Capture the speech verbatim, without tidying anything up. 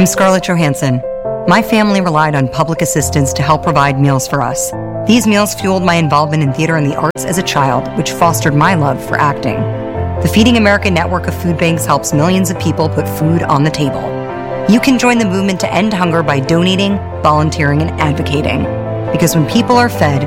I'm Scarlett Johansson. My family relied on public assistance to help provide meals for us. These meals fueled my involvement in theater and the arts as a child, which fostered my love for acting. The Feeding America network of food banks helps millions of people put food on the table. You can join the movement to end hunger by donating, volunteering, and advocating. Because when people are fed,